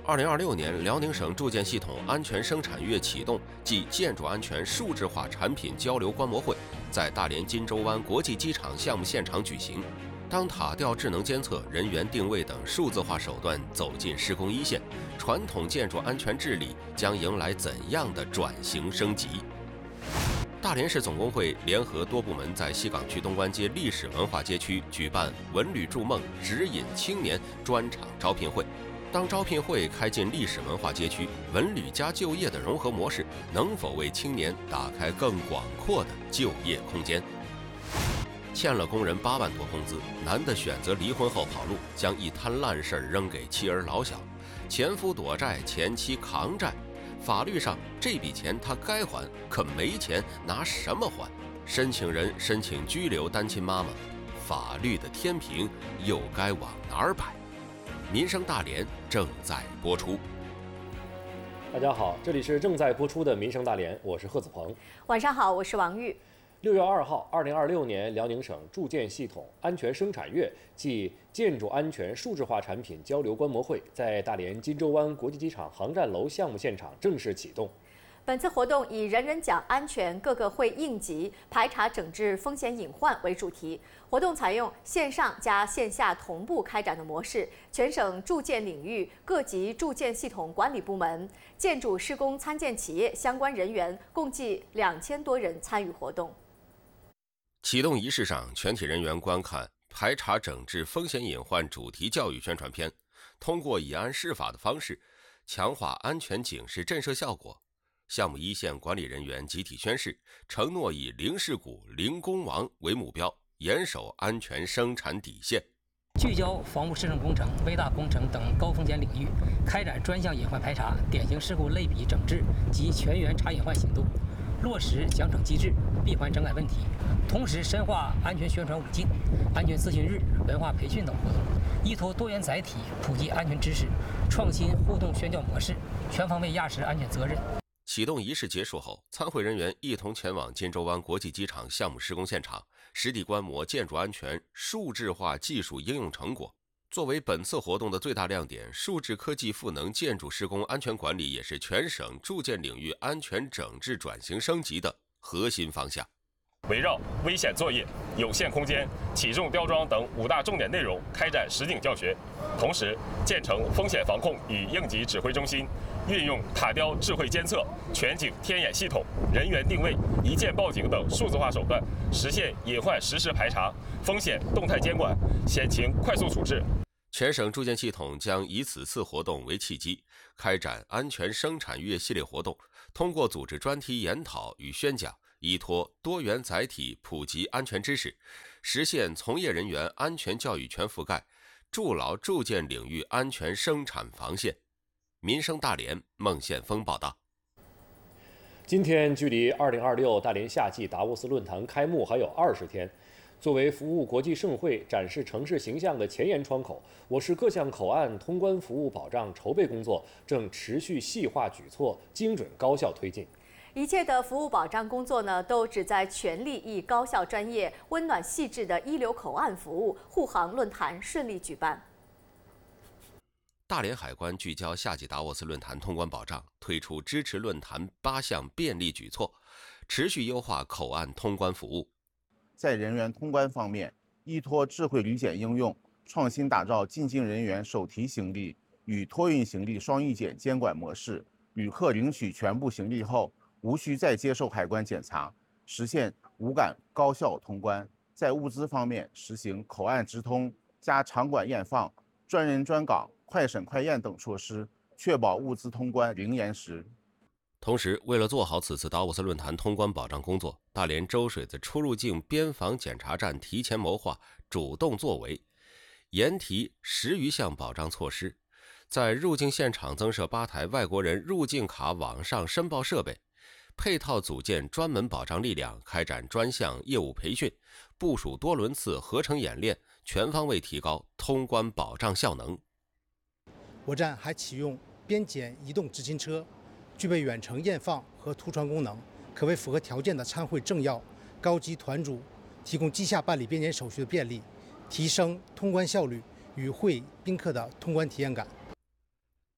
2026年，辽宁省住建系统安全生产月启动暨建筑安全数字化产品交流观摩会在大连金州湾国际机场项目现场举行。当塔吊智能监测、人员定位等数字化手段走进施工一线，传统建筑安全治理将迎来怎样的转型升级？大连市总工会联合多部门在西岗区东关街历史文化街区举办“文旅筑梦，指引青年”专场招聘会。当招聘会开进历史文化街区，文旅加就业的融合模式能否为青年打开更广阔的就业空间？欠了工人8万多工资，男的选择离婚后跑路，将一摊烂事扔给妻儿老小，前夫躲债，前妻扛债。法律上这笔钱他该还，可没钱拿什么还？申请人申请拘留单亲妈妈，法律的天平又该往哪儿摆？民生大连正在播出。 大家好，这里是正在播出的民生大连，我是贺子鹏。 晚上好，我是王玉。 6月2号，2026年辽宁省住建系统安全生产月暨建筑安全数字化产品交流观摩会在大连金州湾国际机场航站楼项目现场正式启动。 本次活动以“人人讲安全，个个会应急，排查整治风险隐患”为主题。活动采用线上加线下同步开展的模式，全省住建领域各级住建系统管理部门、建筑施工参建企业相关人员共计2000多人参与活动。 启动仪式上，全体人员观看排查整治风险隐患主题教育宣传片，通过以案释法的方式，强化安全警示震慑效果。项目一线管理人员集体宣誓，承诺以零事故、零工亡为目标，严守安全生产底线。 聚焦房屋市政工程、微大工程等高风险领域，开展专项隐患排查、典型事故类比整治及全员查隐患行动，落实奖惩机制，闭环整改问题。同时深化安全宣传5进、安全咨询日、文化培训等活动，依托多元载体普及安全知识，创新互动宣教模式，全方位压实安全责任。 启动仪式结束后，参会人员一同前往金州湾国际机场项目施工现场，实地观摩建筑安全数字化技术应用成果。作为本次活动的最大亮点，数字科技赋能建筑施工安全管理也是全省住建领域安全整治转型升级的核心方向。 围绕危险作业、有限空间、起重吊装等5大重点内容开展实景教学，同时建成风险防控与应急指挥中心，运用塔吊智慧监测、全景天眼系统、人员定位、一键报警等数字化手段，实现隐患实时排查、风险动态监管、险情快速处置。 全省住建系统将以此次活动为契机，开展安全生产月系列活动，通过组织专题研讨与宣讲，依托多元载体普及安全知识，实现从业人员安全教育全覆盖，筑牢住建领域安全生产防线。民生大连孟宪峰报道。 今天距离2026大连夏季达沃斯论坛开幕还有20天。作为服务国际盛会、展示城市形象的前沿窗口，我市各项口岸通关服务保障筹备工作正持续细化举措，精准高效推进。 一切的服务保障工作呢，都旨在全力以高效、专业、温暖、细致的一流口岸服务，护航论坛顺利举办。 大连海关聚焦夏季达沃斯论坛通关保障，推出支持论坛8项便利举措，持续优化口岸通关服务。 在人员通关方面，依托智慧旅检应用，创新打造进境人员手提行李与托运行李双预检监管模式，旅客领取全部行李后，无需再接受海关检查，实现无感高效通关。在物资方面，实行口岸直通加场馆验放、专人专岗、快审快验等措施，确保物资通关零延时。 同时，为了做好此次达沃斯论坛通关保障工作，大连周水子出入境边防检查站提前谋划，主动作为，严提10余项保障措施，在入境现场增设8台外国人入境卡网上申报设备，配套组建专门保障力量，开展专项业务培训，部署多轮次合成演练，全方位提高通关保障效能。 我站还启用边检移动执勤车，具备远程验放和图传功能，可为符合条件的参会政要、高级团主提供机下办理边检手续的便利，提升通关效率与会宾客的通关体验感。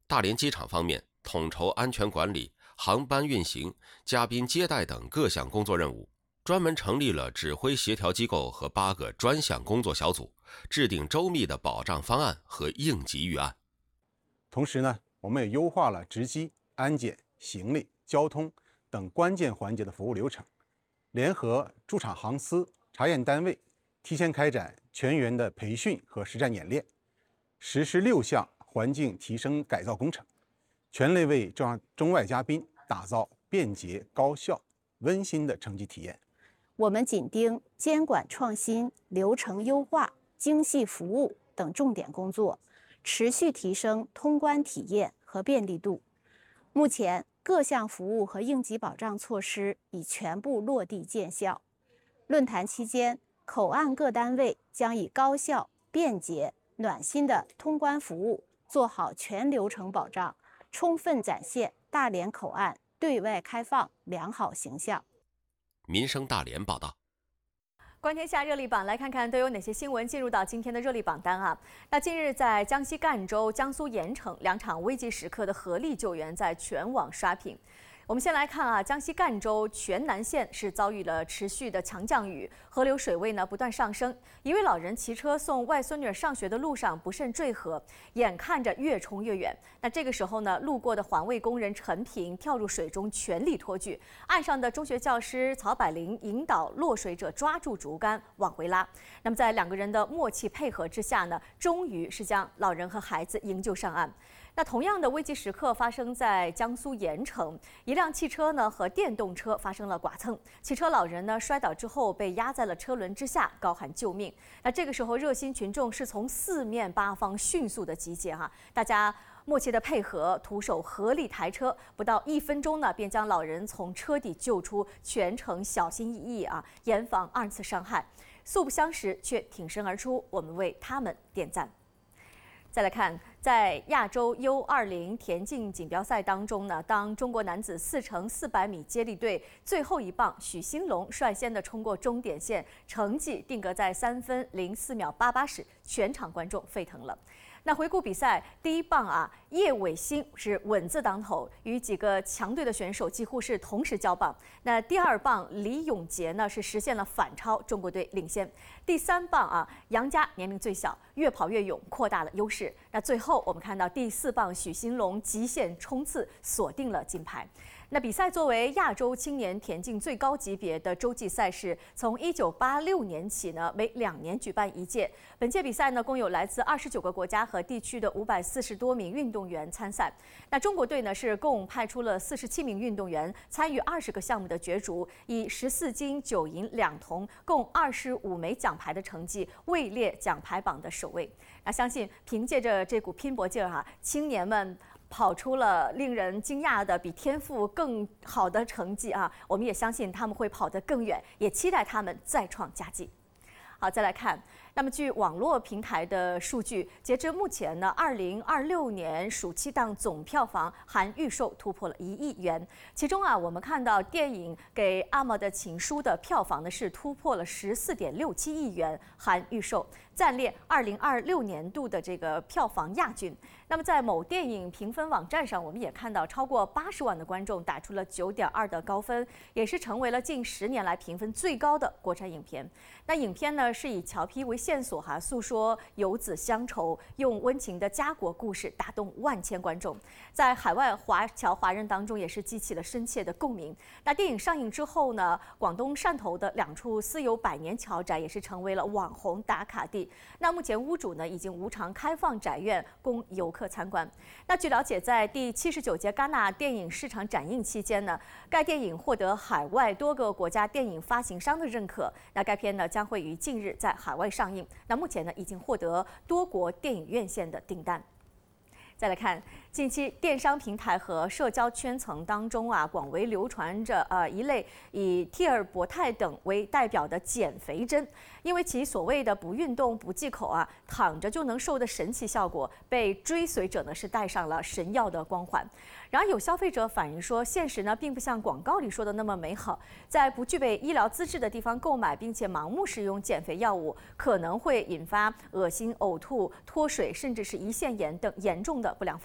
大连机场方面统筹安全管理、航班运行、嘉宾接待等各项工作任务，专门成立了指挥协调机构和8个专项工作小组，制定周密的保障方案和应急预案。 同时呢，我们也优化了值机、安检、行李、交通等关键环节的服务流程，联合驻场航司、查验单位，提前开展全员的培训和实战演练，实施6项环境提升改造工程，全力为中外嘉宾打造便捷、高效、温馨的乘机体验。 我们紧盯监管创新、流程优化、精细服务等重点工作，持续提升通关体验和便利度。目前，各项服务和应急保障措施已全部落地见效。论坛期间，口岸各单位将以高效、便捷、暖心的通关服务做好全流程保障，充分展现大连口岸对外开放良好形象。 民生大连报道。 观天下热力榜，来看看都有哪些新闻进入到今天的热力榜单啊？那近日在江西赣州、江苏盐城2场危急时刻的合力救援在全网刷屏。我们先来看啊，江西赣州全南县是遭遇了持续的强降雨，河流水位呢不断上升。一位老人骑车送外孙女上学的路上不慎坠河，眼看着越冲越远。那这个时候呢，路过的环卫工人陈平跳入水中全力托举，岸上的中学教师曹百灵引导落水者抓住竹竿往回拉。那么在2个人的默契配合之下呢，终于是将老人和孩子营救上岸。那同样的危急时刻发生在江苏盐城，一辆汽车呢和电动车发生了剐蹭，汽车老人呢摔倒之后被压在了车轮之下，高喊救命。那这个时候热心群众是从4面8方迅速的集结大家默契的配合，徒手合力抬车，不到1分钟呢便将老人从车底救出，全程小心翼翼严防2次伤害。素不相识却挺身而出，我们为他们点赞。再来看，在亚洲 U20 田径锦标赛当中呢，当中国男子4x400米接力队最后一棒许昕龙率先的冲过终点线，成绩定格在3分04秒88时，全场观众沸腾了。那回顾比赛，第一棒叶伟新是稳字当头，与几个强队的选手几乎是同时交棒。那第2棒李永杰呢是实现了反超，中国队领先。第3棒杨佳年龄最小，越跑越勇，扩大了优势。那最后我们看到第4棒许昕龙极限冲刺，锁定了金牌。那比赛作为亚洲青年田径最高级别的洲际赛事，从1986年起呢，每2年举办1届。本届比赛呢，共有来自29个国家和地区的540多名运动员参赛。那中国队呢是共派出了47名运动员参与20个项目的角逐，以14金9银2铜，共25枚奖牌的成绩位列奖牌榜的首位。那相信凭借着这股拼搏劲儿青年们跑出了令人惊讶的比天赋更好的成绩我们也相信他们会跑得更远，也期待他们再创佳绩。好，再来看，那么据网络平台的数据，截至目前呢，2026年暑期档总票房含预售突破了1亿元。其中我们看到电影《给阿嬷的情书》的票房呢是突破了14.67亿元，含预售，暂列2026年度的这个票房亚军。那么在某电影评分网站上，我们也看到超过80万的观众打出了9.2的高分，也是成为了近10年来评分最高的国产影片。那影片呢是以乔坯为线索诉说游子乡愁，用温情的家国故事打动万千观众，在海外华侨华人当中也是激起了深切的共鸣。那电影上映之后呢，广东汕头的2处私有100年侨宅也是成为了网红打卡地。那目前屋主呢已经无偿开放宅院供游客参观。那据了解，在第79届戛纳电影市场展映期间呢，该电影获得海外多个国家电影发行商的认可。那该片呢将会于近日在海外上映。那目前呢已经获得多国电影院线的订单。再来看，近期电商平台和社交圈层当中广为流传着一类以替尔博泰等为代表的减肥针，因为其所谓的不运动不忌口躺着就能瘦的神奇效果，被追随者呢是戴上了神药的光环。然而有消费者反映说，现实呢并不像广告里说的那么美好，在不具备医疗资质的地方购买并且盲目使用减肥药物，可能会引发恶心、呕吐、脱水，甚至是胰腺炎等严重的不良反应。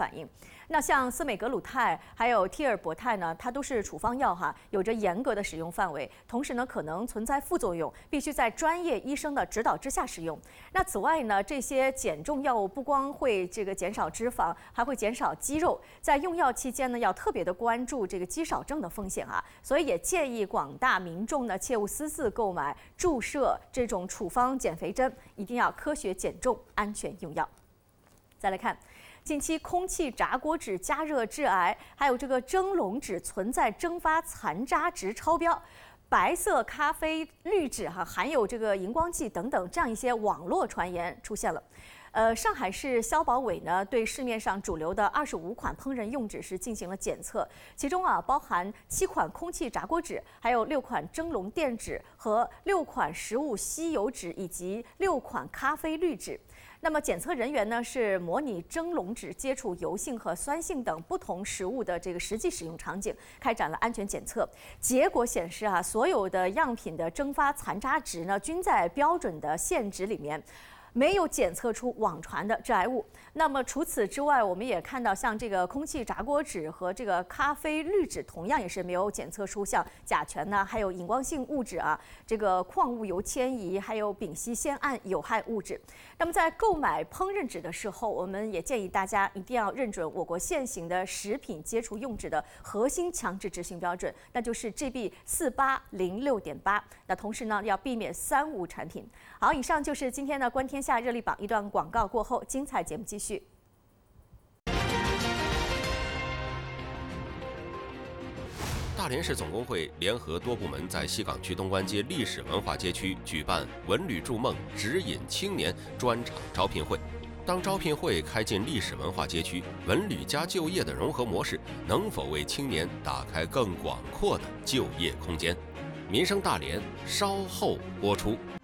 那像司美格鲁肽还有替尔博肽呢，它都是处方药有着严格的使用范围，同时呢可能存在副作用，必须在专业医生的指导之下使用。那此外呢，这些减重药物不光会减少脂肪，还会减少肌肉。在用药期间呢，要特别的关注肌少症的风险所以也建议广大民众呢切勿私自购买、注射这种处方减肥针，一定要科学减重、安全用药。再来看。近期空气炸锅纸加热致癌，还有蒸笼纸存在蒸发残渣值超标，白色咖啡滤纸含有荧光剂等等这样一些网络传言出现了。上海市消保委呢对市面上主流的25款烹饪用纸是进行了检测，其中包含7款空气炸锅纸，还有6款蒸笼垫纸和6款食物吸油纸以及6款咖啡滤纸。那么检测人员呢是模拟蒸笼纸接触油性和酸性等不同食物的实际使用场景，开展了安全检测。结果显示所有的样品的蒸发残渣值呢均在标准的限值里面。没有检测出网传的致癌物。那么除此之外，我们也看到像空气炸锅纸和咖啡滤纸，同样也是没有检测出像甲醛呢，还有荧光性物质矿物油迁移，还有丙烯酰胺有害物质。那么在购买烹饪纸的时候，我们也建议大家一定要认准我国现行的食品接触用纸的核心强制执行标准，那就是 GB 4806.8。那同时呢，要避免3无产品。好，以上就是今天的观天下热力榜。一段广告过后，精彩节目继续。 大连市总工会联合多部门在西岗区东关街历史文化街区举办“文旅筑梦，指引青年”专场招聘会。当招聘会开进历史文化街区，文旅加就业的融合模式能否为青年打开更广阔的就业空间？民生大连稍后播出。